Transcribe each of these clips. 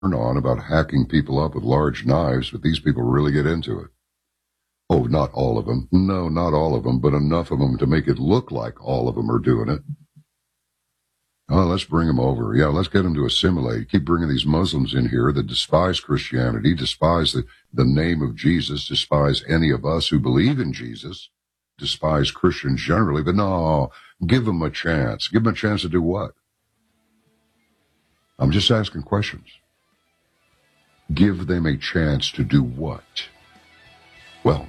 on about hacking people up with large knives, but these people really get into it. Oh, not all of them. No, not all of them, but enough of them to make it look like all of them are doing it. Oh, let's bring them over. Yeah, let's get them to assimilate. Keep bringing these Muslims in here that despise Christianity, despise the name of Jesus, despise any of us who believe in Jesus, despise Christians generally, but no, give them a chance. Give them a chance to do what? I'm just asking questions. Give them a chance to do what? Well,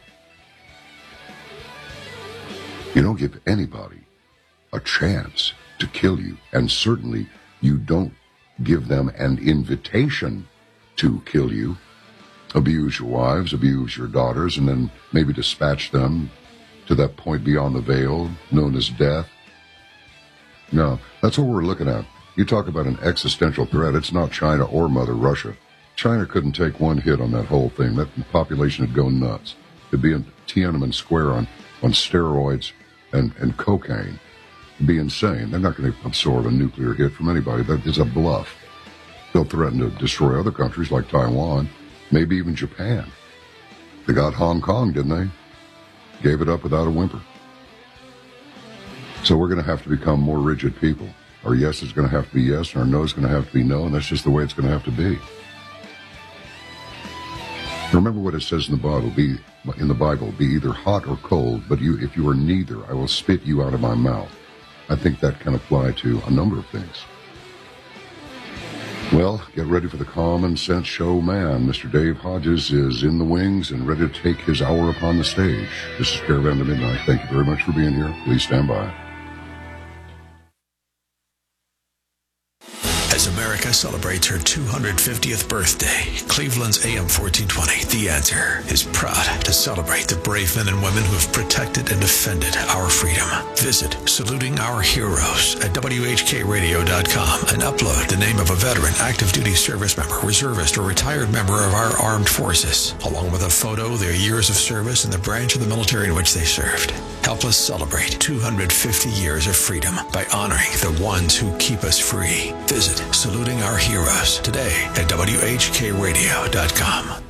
you don't give anybody a chance to kill you, and certainly you don't give them an invitation to kill you, abuse your wives, abuse your daughters, and then maybe dispatch them to that point beyond the veil known as death. No, that's what we're looking at. You talk about an existential threat. It's not China or Mother Russia. China couldn't take one hit on that whole thing. That population would go nuts. It'd be in Tiananmen Square on steroids and cocaine. It'd be insane. They're not going to absorb a nuclear hit from anybody. That is a bluff. They'll threaten to destroy other countries like Taiwan, maybe even Japan. They got Hong Kong, didn't they? Gave it up without a whimper. So we're going to have to become more rigid people. Our yes is going to have to be yes, and our no is going to have to be no, and that's just the way it's going to have to be. Remember what it says in the Bible, be either hot or cold, but if you are neither, I will spit you out of my mouth. I think that can apply to a number of things. Well, get ready for the common sense show man. Mr. Dave Hodges is in the wings and ready to take his hour upon the stage. This is Caravan to Midnight. Thank you very much for being here. Please stand by. As America celebrates her 250th birthday, Cleveland's AM 1420, The Answer, is proud to celebrate the brave men and women who have protected and defended our freedom. Visit Saluting Our Heroes at WHKRadio.com and upload the name of a veteran, active duty service member, reservist, or retired member of our armed forces, along with a photo, their years of service, and the branch of the military in which they served. Help us celebrate 250 years of freedom by honoring the ones who keep us free. Visit Saluting Our Heroes today at WHKRadio.com.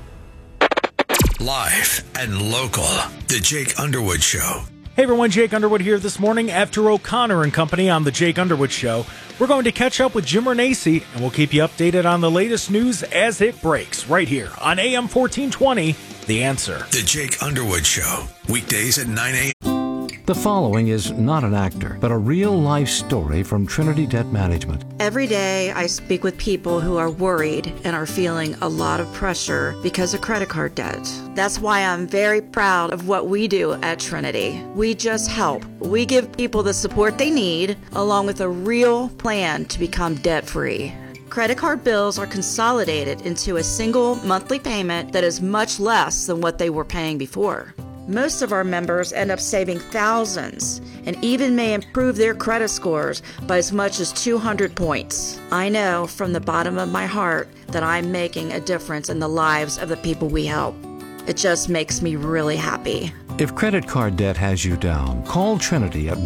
Live and local, The Jake Underwood Show. Hey everyone, Jake Underwood here this morning after O'Connor and Company on The Jake Underwood Show. We're going to catch up with Jim Renacci, and we'll keep you updated on the latest news as it breaks right here on AM 1420, The Answer. The Jake Underwood Show, weekdays at 9 a.m. The following is not an actor, but a real-life story from Trinity Debt Management. Every day I speak with people who are worried and are feeling a lot of pressure because of credit card debt. That's why I'm very proud of what we do at Trinity. We just help. We give people the support they need, along with a real plan to become debt-free. Credit card bills are consolidated into a single monthly payment that is much less than what they were paying before. Most of our members end up saving thousands and even may improve their credit scores by as much as 200 points. I know from the bottom of my heart that I'm making a difference in the lives of the people we help. It just makes me really happy. If credit card debt has you down, call Trinity at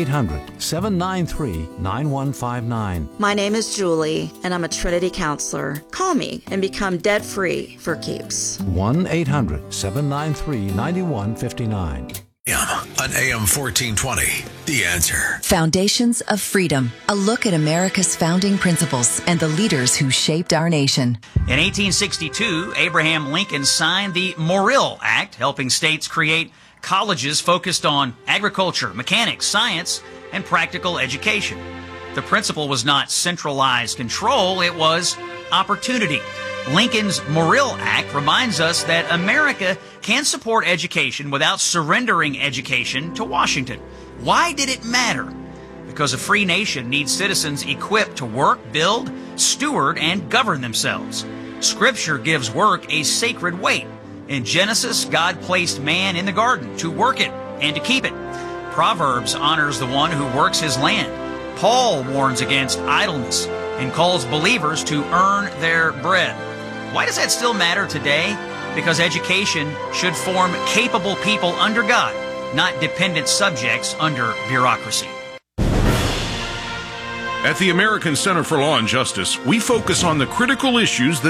1-800-793-9159. My name is Julie, and I'm a Trinity counselor. Call me and become debt-free for keeps. 1-800-793-9159. On AM 1420, The Answer. Foundations of Freedom, a look at America's founding principles and the leaders who shaped our nation. In 1862, Abraham Lincoln signed the Morrill Act, helping states create colleges focused on agriculture, mechanics, science, and practical education. The principle was not centralized control, it was opportunity. Lincoln's Morrill Act reminds us that America can support education without surrendering education to Washington. Why did it matter? Because a free nation needs citizens equipped to work, build, steward, and govern themselves. Scripture gives work a sacred weight. In Genesis, God placed man in the garden to work it and to keep it. Proverbs honors the one who works his land. Paul warns against idleness and calls believers to earn their bread. Why does that still matter today? Because education should form capable people under God, not dependent subjects under bureaucracy. At the American Center for Law and Justice, we focus on the critical issues that